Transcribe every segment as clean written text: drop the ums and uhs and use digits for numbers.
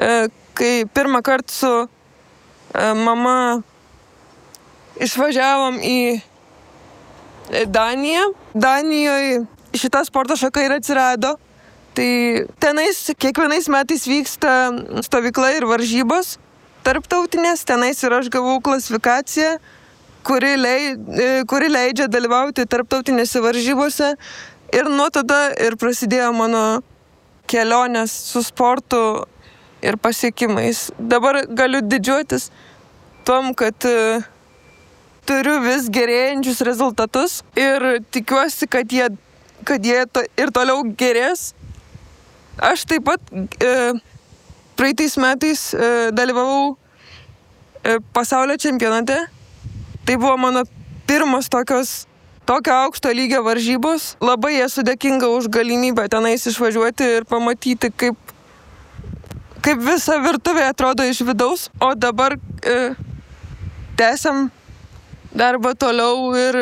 kai pirmą kartą su mama išvažiavom į Daniją. Danijoje šita sporto šaka ir atsirado. Tai tenais kiekvienais metais vyksta stovykla ir varžybos tarptautinės. Tenais ir aš gavau klasifikaciją, kuri leidžia dalyvauti tarptautinėse varžybose. Ir nuo tada ir prasidėjo mano kelionės su sportu ir pasiekimais. Dabar galiu didžiuotis tom, kad turiu vis gerėjančius rezultatus ir tikiuosi, kad jie ir toliau gerės. Aš taip pat praeitais metais dalyvavau pasaulio čempionate. Tai buvo mano pirmas tokio aukšto lygio varžybos. Labai esu dėkinga už galimybę tenais išvažiuoti ir pamatyti, kaip visa virtuvė atrodo iš vidaus. O dabar tęsiam darbą toliau ir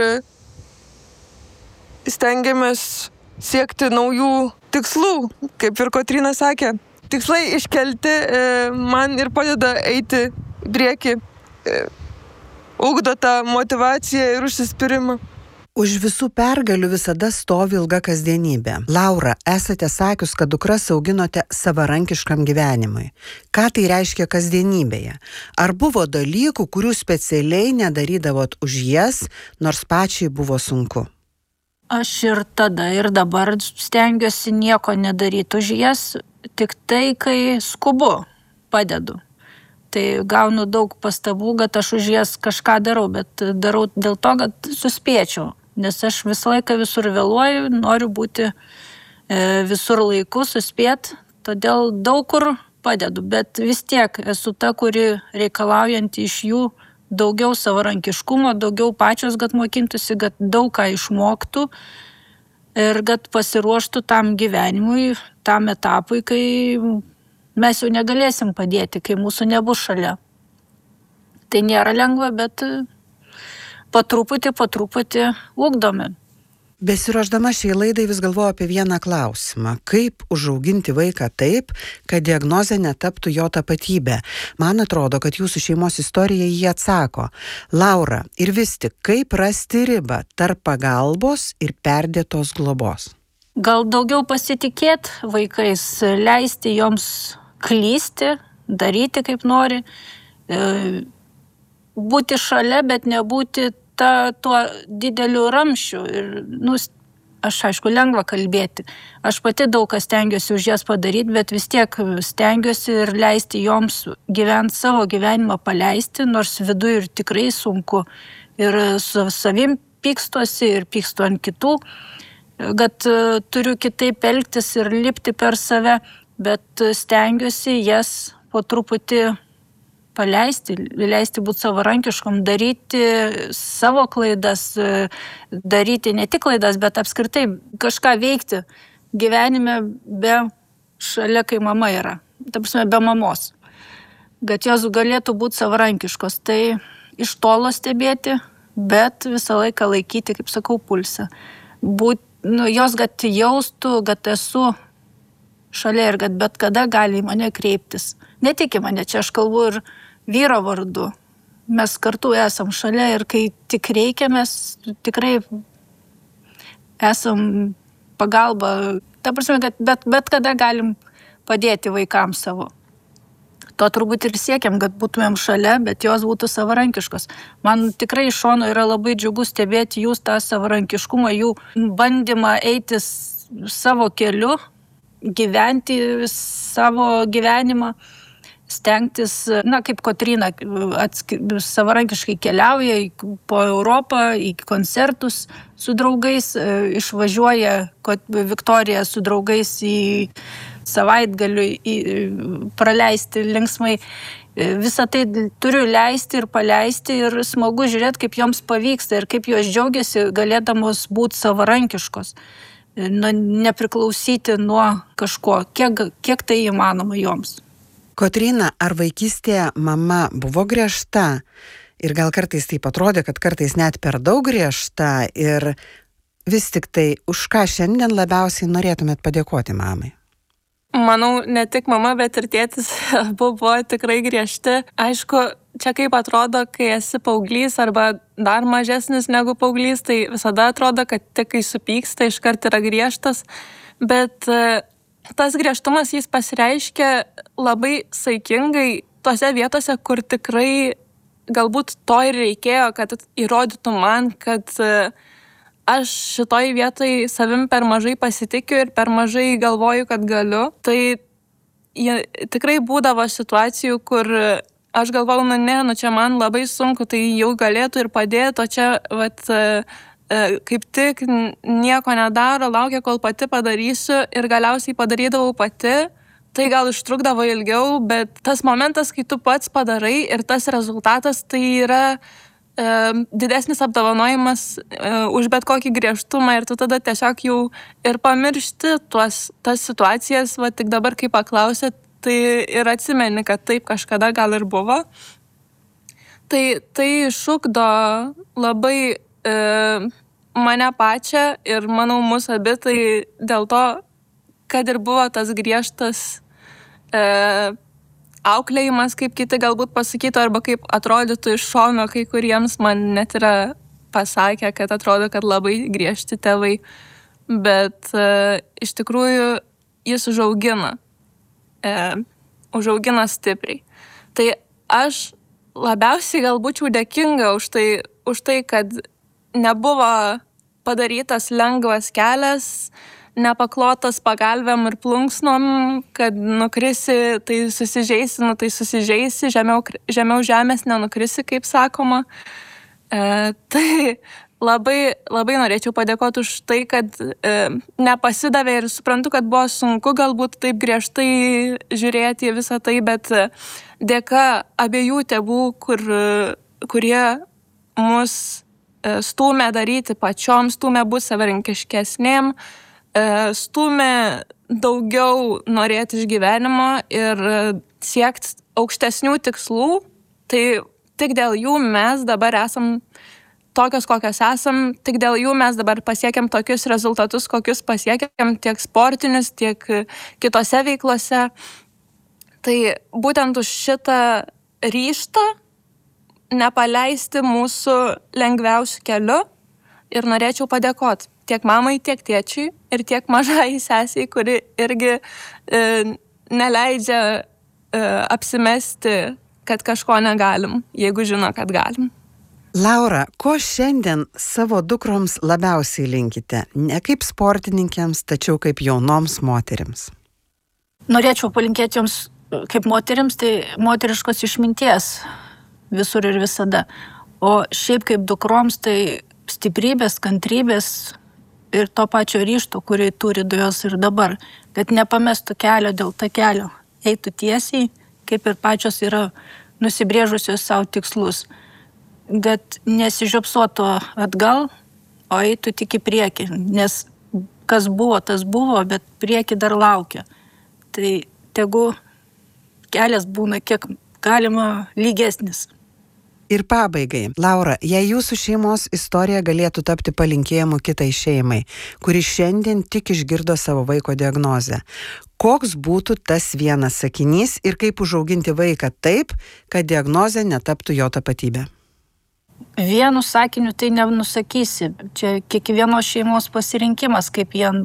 stengiamės siekti naujų tikslų, kaip ir Kotryna sakė. Tikslai iškelti man ir padeda eiti į priekį, ugdo tą motyvaciją ir užsispyrimą. Už visų pergalių visada stovi ilga kasdienybė. Laura, esate sakius, kad dukras auginote savarankiškam gyvenimui. Ką tai reiškia kasdienybėje? Ar buvo dalykų, kurių specialiai nedarydavot už jas, nors pačiai buvo sunku? Aš ir tada, ir dabar stengiuosi nieko nedaryti už jas, tik tai, kai skubu, padedu. Tai gaunu daug pastabų, kad aš už jas kažką darau, bet darau dėl to, kad suspėčiau. Nes aš visą laiką visur vėluoju, noriu būti visur laiku, suspėt, todėl daug kur padedu. Bet vis tiek esu ta, kuri reikalaujanti iš jų daugiau savarankiškumo, daugiau pačios, kad mokintųsi, kad daug ką išmoktų ir kad pasiruoštų tam gyvenimui, tam etapui, kai mes jau negalėsim padėti, kai mūsų nebus šalia. Tai nėra lengva, bet po truputį ugdomi. Besiruošdama šiai laidai vis galvoju apie vieną klausimą. Kaip užauginti vaiką taip, kad diagnozė netaptų jo tapatybė? Man atrodo, kad jūsų šeimos istorija jį atsako. Laura, ir vis tik, kaip rasti ribą tarp pagalbos ir perdėtos globos? Gal daugiau pasitikėt vaikais, leisti joms klysti, daryti kaip nori, būti šalia, bet nebūti tuo dideliu ramščiu. Ir, aš aišku, lengva kalbėti. Aš pati daug ką stengiuosi už jas padaryti, bet vis tiek stengiuosi ir leisti joms gyventi savo gyvenimą, paleisti, nors viduje ir tikrai sunku. Ir su savim pykstuosi ir pykstu ant kitų, kad turiu kitaip elgtis ir lipti per save, bet stengiuosi jas po truputį paleisti, leisti būti savarankiškom, daryti savo klaidas, daryti ne tik klaidas, bet apskritai kažką veikti gyvenime be šalia, kai mama yra. Ta prasme, be mamos. Kad jos galėtų būti savarankiškos. Tai iš tolo stebėti, bet visą laiką laikyti, kaip sakau, pulsą. Jos kad jaustų, kad esu šalia ir kad bet kada gali į mane kreiptis. Ne tik į mane, čia aš kalbu ir vyro vardu. Mes kartu esam šalia ir kai tik reikia, mes tikrai esam pagalba. Ta prasme, kad bet kada galim padėti vaikams savo. To turbūt ir siekiam, kad būtumėm šalia, bet jos būtų savarankiškos. Man tikrai iš šono yra labai džiugu stebėti jūs tą savarankiškumą, jų bandymą eiti savo keliu, gyventi savo gyvenimą, stengtis, kaip Kotryna, savarankiškai keliauja po Europą, į koncertus su draugais, išvažiuoja Viktorija su draugais į savaitgalių praleisti linksmai. Visą tai turiu leisti ir paleisti ir smagu žiūrėti, kaip joms pavyksta ir kaip jos džiaugiasi galėdamos būti savarankiškos. Nepriklausyti nuo kažko, kiek tai įmanoma joms. Kotryna, ar vaikystėje mama buvo griežta? Ir gal kartais taip atrodė, kad kartais net per daug griežta ir vis tik tai už ką šiandien labiausiai norėtumėt padėkoti mamai? Manau, ne tik mama, bet ir tėtis buvo tikrai griežti. Aišku, čia kaip atrodo, kai esi paauglys arba dar mažesnis negu paauglys, tai visada atrodo, kad tik kai supyksta, iškart yra griežtas. Bet tas griežtumas jis pasireiškia labai saikingai tose vietose, kur tikrai galbūt to ir reikėjo, kad įrodytų man, kad aš šitoj vietoj savim per mažai pasitikiu ir per mažai galvoju, kad galiu. Tai tikrai būdavo situacijų, kur aš galvojau, čia man labai sunku, tai jau galėtų ir padėti, o čia kaip tik nieko nedaro, laukia, kol pati padarysiu ir galiausiai padarydavau pati. Tai gal užtrukdavo ilgiau, bet tas momentas, kai tu pats padarai ir tas rezultatas, tai yra didesnis apdovanojimas už bet kokį griežtumą ir tu tada tiesiog jau ir pamiršti tas situacijas, tik dabar, kai paklausėt, tai ir atsimeni, kad taip kažkada gal ir buvo. Tai išugdo labai mane pačią ir manau mus abi, tai dėl to, kad ir buvo tas griežtas auklėjimas, kaip kiti galbūt pasakytų, arba kaip atrodytų iš šono, kai kuriems man net yra pasakę, kad atrodo, kad labai griežti tėvai, bet iš tikrųjų jis užaugina stipriai. Tai aš labiausiai gal būčiau dėkinga už tai, kad nebuvo padarytas lengvas kelias, nepaklotas pagalvėm ir plunksnom, kad nukrisi, tai susižeisi, žemiau žemės nenukrisi, kaip sakoma. Tai labai, labai norėčiau padėkoti už tai, kad nepasidavė ir suprantu, kad buvo sunku galbūt taip griežtai žiūrėti į visą tai, bet dėka abiejų tėvų, kurie mus stūmė daryti pačiom, stūmė būti savarankiškesnėm, stūmė daugiau norėti iš gyvenimo ir siekti aukštesnių tikslų, tai tik dėl jų mes dabar esam tokios, kokios esam, tik dėl jų mes dabar pasiekėm tokius rezultatus, kokius pasiekėm tiek sportinius, tiek kitose veiklose. Tai būtent už šitą ryžtą nepaleisti mūsų lengviausių kelių ir norėčiau padėkoti tiek mamai, tiek tėčiui ir tiek mažai sesiai, kuri irgi neleidžia apsimesti, kad kažko negalim, jeigu žino, kad galim. Laura, ko šiandien savo dukroms labiausiai linkite? Ne kaip sportininkėms, tačiau kaip jaunoms moterims. Norėčiau palinkėti joms kaip moterims, tai moteriškos išminties visur ir visada. O šiaip kaip dukroms, tai stiprybės, kantrybės ir to pačio ryžto, kurį turi jos ir dabar, kad nepamestų kelio dėl takelio, eitų tiesiai, kaip ir pačios yra nusibrėžusios savo tikslus, kad nesižiopsotų atgal, o eitų tik į priekį, nes kas buvo, tas buvo, bet priekį dar laukia. Tai tegu kelias būna kiek galima lygesnis. Ir pabaigai, Laura, jei jūsų šeimos istorija galėtų tapti palinkėjimu kitai šeimai, kuri šiandien tik išgirdo savo vaiko diagnozę, koks būtų tas vienas sakinys ir kaip užauginti vaiką taip, kad diagnozė netaptų jo tapatybė? Vienu sakiniu tai nenusakysi. Čia kiekvienos šeimos pasirinkimas, kaip jie,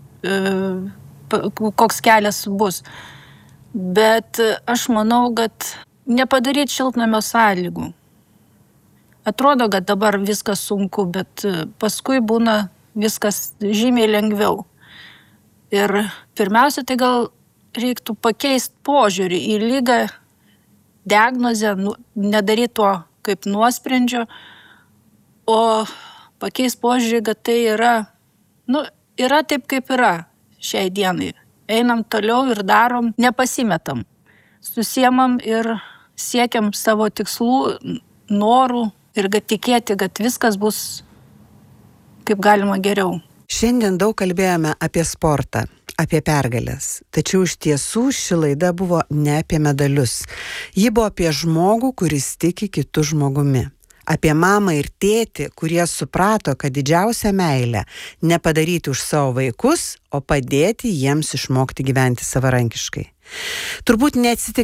koks kelias bus. Bet aš manau, kad nepadaryti šiltnamio sąlygų. Atrodo, kad dabar viskas sunku, bet paskui būna viskas žymiai lengviau. Ir pirmiausia, tai gal reiktų pakeisti požiūrį į ligą, diagnozę, nedaryti to kaip nuosprendžio, o pakeisti požiūrį, kad tai yra taip, kaip yra šiai dienai. Einam toliau ir darom, nepasimetam. Susiemam ir siekiam savo tikslų, norų ir kad tikėti, kad viskas bus kaip galima geriau. Šiandien daug kalbėjome apie sportą, apie pergalės. Tačiau iš tiesų ši laida buvo ne apie medalius. Ji buvo apie žmogų, kuris tiki kitu žmogumi. Apie mamą ir tėtį, kurie suprato, kad didžiausia meilė nepadaryti už savo vaikus, o padėti jiems išmokti gyventi savarankiškai. Turbūt neatsitiktinai